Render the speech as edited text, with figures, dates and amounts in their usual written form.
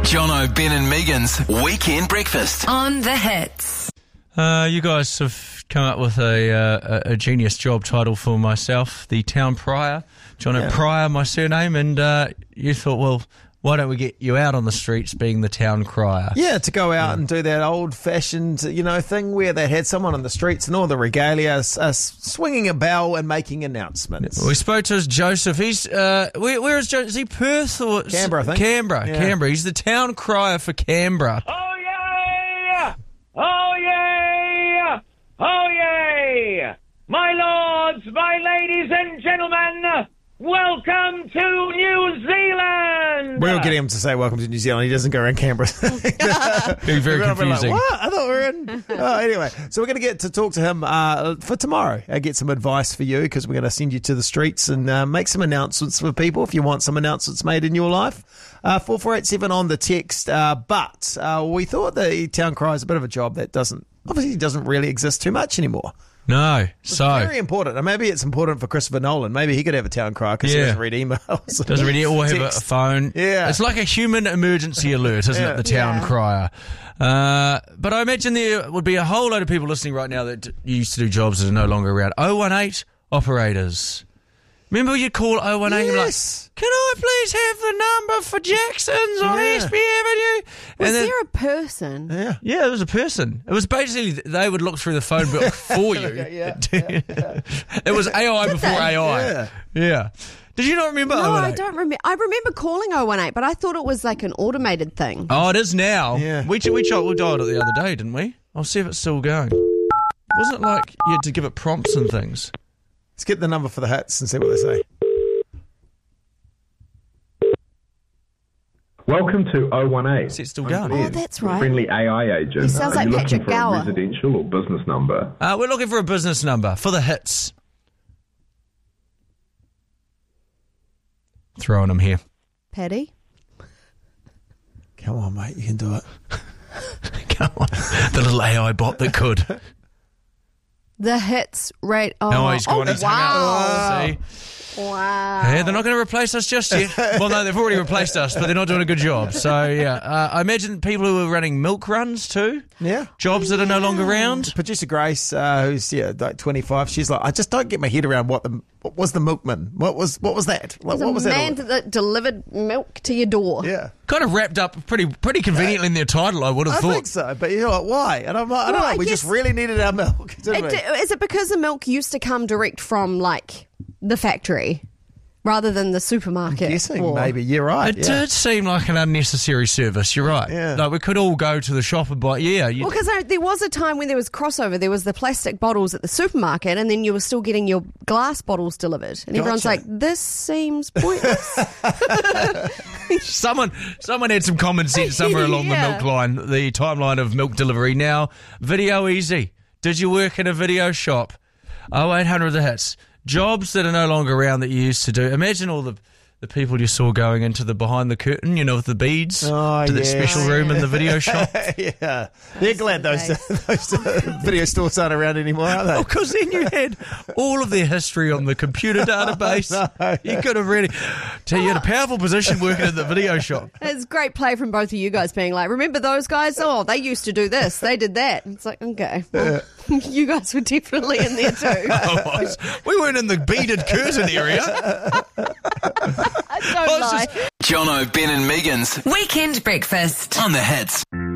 Jono, Ben and Megan's Weekend Breakfast. On the Hits. You guys have come up with a genius job title for myself, the Town Prior. Jono Prior, my surname, and you thought, well, why don't we get you out on the streets being the town crier? Yeah, to go out and do that old-fashioned, thing where they had someone on the streets and all the regalia swinging a bell and making announcements. We spoke to Joseph. He's where is Joseph? Is he Perth or Canberra? I think. Canberra. He's the town crier for Canberra. Oh yeah! Oh yeah! Oh yeah! My lords, my ladies and gentlemen, welcome to New Zealand! We'll get him to say welcome to New Zealand. He doesn't go around Canberra. Being very confusing. Like, what? I thought we were in... Anyway, so we're going to get to talk to him for tomorrow and get some advice for you, because we're going to send you to the streets and make some announcements for people if you want some announcements made in your life. 4487 on the text. But we thought the town crier is a bit of a job that doesn't really exist too much anymore. No, It's very important. And maybe it's important for Christopher Nolan. Maybe he could have a town crier because he doesn't read emails. Doesn't read it or have a phone. Yeah. It's like a human emergency alert, isn't it, the town crier? But I imagine there would be a whole load of people listening right now that used to do jobs that are no longer around. 018 operators. Remember you'd call 018 and be like, can I please have the number for Jackson's on Eastby Avenue? Was there a person? Yeah, there was a person. It was basically, they would look through the phone book for you. It was AI before AI. Yeah. Did you not remember 018? No, I don't remember. I remember calling 018, but I thought it was like an automated thing. Oh, it is now. Yeah. We dialed it the other day, didn't we? I'll see if it's still going. Wasn't it like you had to give it prompts and things? Let's get the number for the hits and see what they say. Welcome to 018. Is it still going? Oh, that's right. Friendly AI agent. He sounds Are like you Patrick looking for Gower. a residential or business number? We're looking for a business number for the hits. Throwing them here. Paddy? Come on, mate. You can do it. Come on. The little AI bot that could. The hits rate. Oh, he's gone. He's hung wow. up. See? Wow. Yeah, they're not going to replace us just yet. Well, no, they've already replaced us, but they're not doing a good job. So, yeah. I imagine people who are running milk runs too. Yeah. Jobs that are no longer around. Producer Grace, who's like 25, she's like, I just don't get my head around what was the milkman? What was that? Like, what was a that? man that delivered milk to your door. Yeah. Kind of wrapped up pretty conveniently in their title, I would have thought. I think so, but you're like, why? And I'm like, I don't know. We just really needed our milk, didn't we? Is it because the milk used to come direct from like the factory rather than the supermarket? I'm guessing maybe. You're right. It did seem like an unnecessary service. You're right. Yeah. Like we could all go to the shop and buy. Yeah. Well, because there was a time when there was crossover. There was the plastic bottles at the supermarket, and then you were still getting your glass bottles delivered. And everyone's like, "This seems pointless." Someone had some common sense somewhere along the milk line, the timeline of milk delivery. Now, Video Easy. Did you work in a video shop? 0800 the hits. Jobs that are no longer around that you used to do. Imagine all the people you saw going into the behind the curtain, with the beads, to that special room in the video shop. Yeah. They're glad those video stores aren't around anymore, are they? Because then you had all of their history on the computer database. You could have really... You had a powerful position working in the video shop. It's great play from both of you guys being like, remember those guys? Oh, they used to do this. They did that. It's like, okay. Well, you guys were definitely in there too. We weren't in the beaded curtain area. Don't lie. Jono, Ben and Megan's Weekend Breakfast. on the hits.